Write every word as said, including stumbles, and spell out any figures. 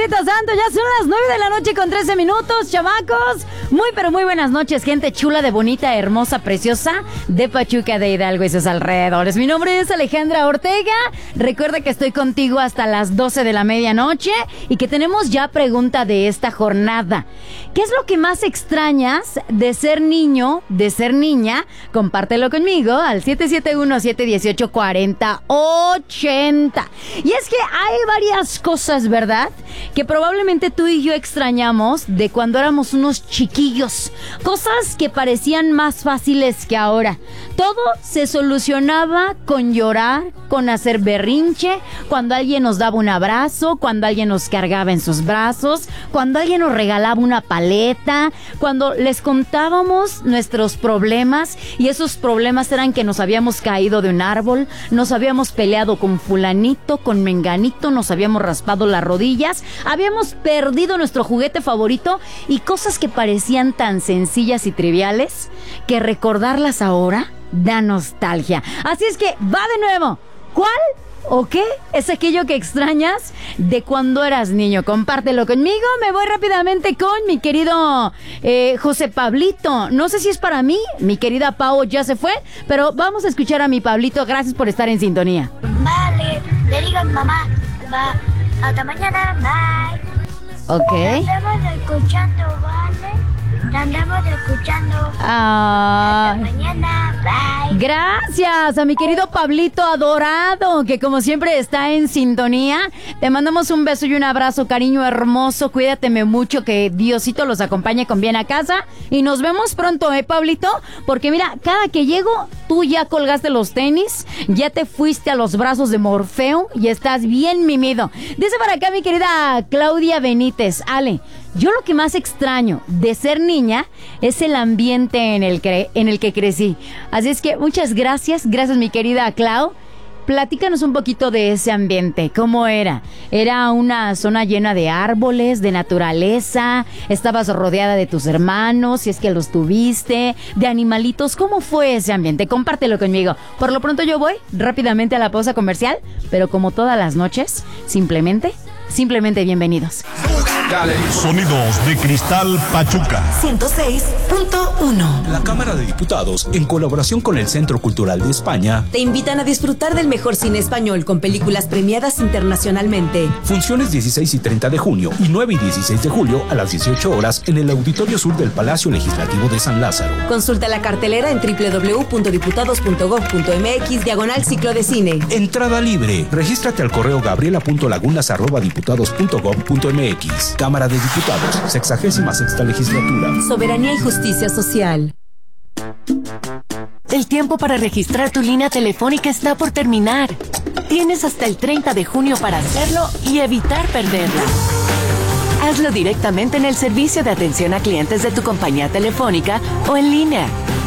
Padrecito Santo, ya son las nueve de la noche con trece minutos, chamacos. Muy, pero muy buenas noches, gente chula, de bonita, hermosa, preciosa, de Pachuca, de Hidalgo y sus alrededores. Mi nombre es Alejandra Ortega. Recuerda que estoy contigo hasta las doce de la medianoche y que tenemos ya pregunta de esta jornada. ¿Qué es lo que más extrañas de ser niño, de ser niña? Compártelo conmigo al siete siete uno, siete uno ocho, cuatro cero ocho cero. Y es que hay varias cosas, ¿verdad?, que probablemente tú y yo extrañamos de cuando éramos unos chiquillos. Cosas que parecían más fáciles que ahora. Todo se solucionaba con llorar, con hacer berrinche, cuando alguien nos daba un abrazo, cuando alguien nos cargaba en sus brazos, cuando alguien nos regalaba una paleta, cuando les contábamos nuestros problemas y esos problemas eran que nos habíamos caído de un árbol, nos habíamos peleado con fulanito, con menganito, nos habíamos raspado las rodillas, habíamos perdido nuestro juguete favorito y cosas que parecían tan sencillas y triviales que recordarlas ahora da nostalgia. Así es que va de nuevo. ¿Cuál o qué es aquello que extrañas de cuando eras niño? Compártelo conmigo. Me voy rápidamente con mi querido eh, José Pablito. No sé si es para mí, mi querida Pau ya se fue, pero vamos a escuchar a mi Pablito. Gracias por estar en sintonía. Vale, le digo a mi mamá, va, hasta mañana, bye. Ok. Te andamos escuchando, vale. Te andamos escuchando. Ah. Hasta mañana, bye. Gracias a mi querido Pablito adorado, que como siempre está en sintonía. Te mandamos un beso y un abrazo, cariño hermoso. Cuídateme mucho, que Diosito los acompañe con bien a casa. Y nos vemos pronto, ¿eh, Pablito? Porque mira, cada que llego, tú ya colgaste los tenis, ya te fuiste a los brazos de Morfeo y estás bien mimido. Dice para acá mi querida Claudia Benítez. Ale, yo lo que más extraño de ser niña es el ambiente en el que, en el que crecí. Así es que muchas gracias, gracias mi querida Clau. Platícanos un poquito de ese ambiente, ¿cómo era? ¿Era una zona llena de árboles, de naturaleza? ¿Estabas rodeada de tus hermanos, si es que los tuviste? ¿De animalitos? ¿Cómo fue ese ambiente? Compártelo conmigo. Por lo pronto yo voy rápidamente a la pausa comercial, pero como todas las noches, simplemente, simplemente bienvenidos. Sonidos de Cristal Pachuca ciento seis punto uno. La Cámara de Diputados, en colaboración con el Centro Cultural de España, te invitan a disfrutar del mejor cine español con películas premiadas internacionalmente. Funciones dieciséis y treinta de junio y nueve y dieciséis de julio a las dieciocho horas en el Auditorio Sur del Palacio Legislativo de San Lázaro. Consulta la cartelera en doble u doble u doble u punto diputados punto gob punto eme equis diagonal ciclo de cine. Entrada libre. Regístrate al correo gabriela punto lagunas arroba diputados punto gob punto eme equis. Cámara de Diputados, sexagésima sexta legislatura. Soberanía y justicia social. El tiempo para registrar tu línea telefónica está por terminar. Tienes hasta el treinta de junio para hacerlo y evitar perderla. Hazlo directamente en el servicio de atención a clientes de tu compañía telefónica o en línea.